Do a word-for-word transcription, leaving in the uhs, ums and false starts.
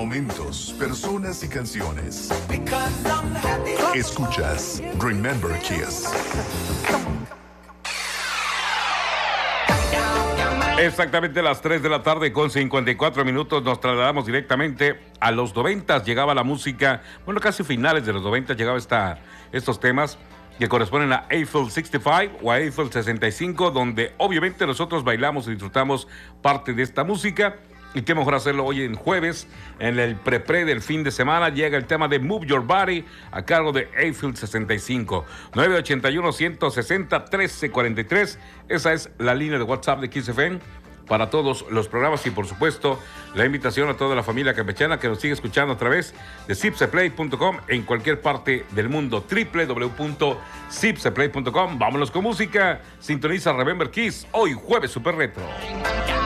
momentos, personas y canciones. Escuchas Remember Kiss. Exactamente las tres de la tarde con cincuenta y cuatro minutos nos trasladamos directamente a los noventas. Llegaba la música, bueno, casi finales de los noventas llegaba esta, estos temas que corresponden a Eiffel sesenta y cinco o a Eiffel sesenta y cinco, donde obviamente nosotros bailamos y disfrutamos parte de esta música. Y qué mejor hacerlo hoy en jueves, en el pre-pre del fin de semana. Llega el tema de Move Your Body a cargo de Eiffel sesenta y cinco. nueve ochenta y uno, ciento sesenta, trece cuarenta y tres. Esa es la línea de WhatsApp de Kiss F M para todos los programas y por supuesto la invitación a toda la familia campechana que nos sigue escuchando a través de zipseplay punto com en cualquier parte del mundo. doble u doble u doble u punto zipseplay punto com. Vámonos con música. Sintoniza Remember Kiss hoy jueves super retro.